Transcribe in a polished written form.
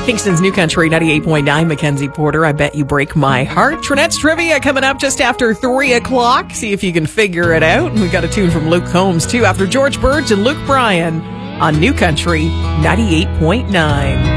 Kingston's New Country 98.9, Mackenzie Porter. I bet you break my heart. Trinette's Trivia coming up just after 3 o'clock. See if you can figure it out. And we got a tune from Luke Combs, too, after George Burge and Luke Bryan on New Country 98.9.